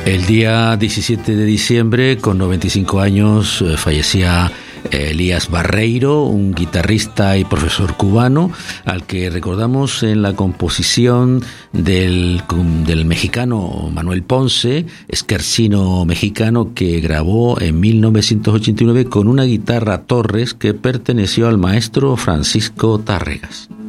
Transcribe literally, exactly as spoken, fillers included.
El día diecisiete de diciembre, con noventa y cinco años, fallecía Elías Barreiro, un guitarrista y profesor cubano, al que recordamos en la composición del, del mexicano Manuel Ponce, esquercino mexicano, que grabó en mil novecientos ochenta y nueve con una guitarra Torres que perteneció al maestro Francisco Tárregas.